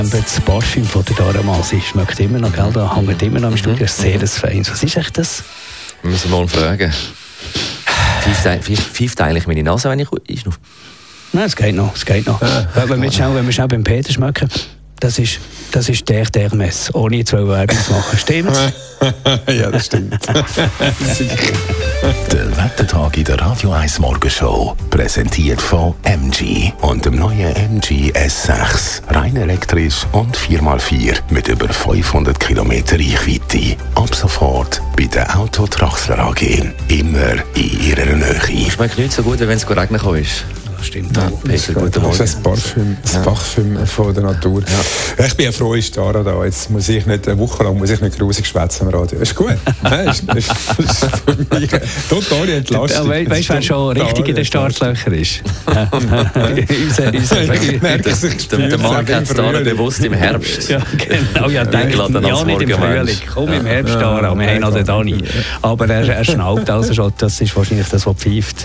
Das Parfüm von der Dara Masi schmeckt immer noch, gell? Da hängt immer noch im Studio. Sehr feines. Was ist echt das? Müssen wir mal fragen. Pfeift eigentlich meine Nase, wenn ich einschnaufe? Nein, es geht noch. Wenn wir schnell beim Peter schmecken, das ist der Mess, ohne jetzt Werbung zu machen. Stimmt? Ja, das stimmt. Der Wettertag in der Radio 1 Morgenshow. Präsentiert von MG und dem neuen MG S6. Rein elektrisch und 4x4 mit über 500 Kilometer Reichweite. Ab sofort bei der Auto Traxler AG. Immer in ihrer Nähe. Schmeckt nicht so gut, wie wenn es regnen ist. Stimmt. Peter, guten Morgen. Das ist das Parfüm von der Natur. Ja. Ich bin ja froh, ist Dara da. Jetzt muss ich nicht eine Woche lang nicht grusig schwätzen am Radio. Ist gut. Ist für mich totale Entlastung. Weißt du, wer schon richtig in den Startlöchern ist? Der Marc hat es da bewusst im Herbst. Ja, genau. Ja, nicht im Frühling. Komm im Herbst da. Wir haben noch den Dani. Aber er schnaubt also schon. Das ist wahrscheinlich das, was pfeift.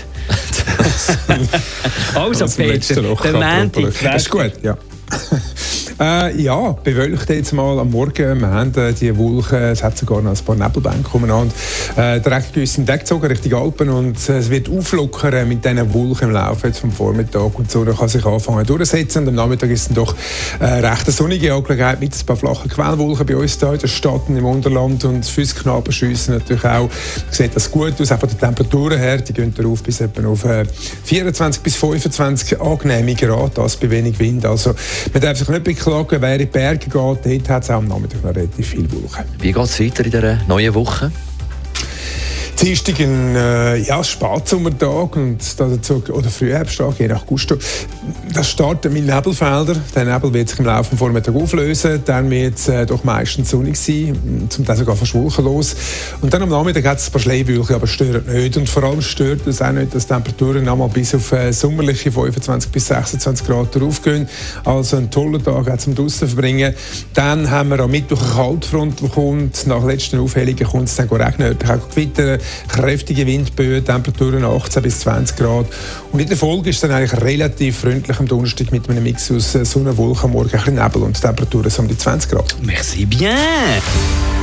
Also Peter, der Montag. Das ist gut, ja. Ja, bewölkt jetzt mal am Morgen. Wir haben die Wolken, es hat sogar noch ein paar Nebelbänke umeinander. Der Regen ist weggezogen Richtung Alpen und es wird auflockern mit diesen Wolken im Laufe jetzt vom Vormittag. Und so kann sich anfangen durchsetzen. Und am Nachmittag ist es dann doch recht eine sonnige Angelegenheit mit ein paar flachen Quellwolken bei uns hier in der Stadt und im Unterland. Und fürs Knaben schiessen natürlich auch. Sieht das gut aus, auch von den Temperaturen her. Die gehen darauf bis etwa auf 24 bis 25 angenehme Grad, das bei wenig Wind. Also man darf sich nicht beklagen, wer in die Berge geht, dort hat es auch am Nachmittag noch relativ viele Wolken. Wie geht es weiter in dieser neuen Woche? Dienstag ein Spatsommertag und dazu, oder Frühherbsttag, je nach Gusto. Das startet mit Nebelfeldern. Der Nebel wird sich im Laufe des Vormittags auflösen. Dann wird es doch meistens sonnig sein, zum Teil sogar fast wolkenlos. Und dann am Nachmittag hat es ein paar Schleierwolken, aber stört nicht. Und vor allem stört es auch nicht, dass die Temperaturen nochmal bis auf sommerliche 25 bis 26 Grad raufgehen. Also ein toller Tag auch zum draussen verbringen. Dann haben wir am Mittwoch eine Kaltfront, die kommt. Nach letzten Aufhellungen kommt es dann regnen, auch gewittern. Kräftige Windböen, Temperaturen 18 bis 20 Grad. Und in der Folge ist es dann eigentlich relativ freundlich am Donnerstag mit einem Mix aus Sonne, Wolken, morgen ein bisschen Nebel und Temperaturen so um die 20 Grad. Merci bien!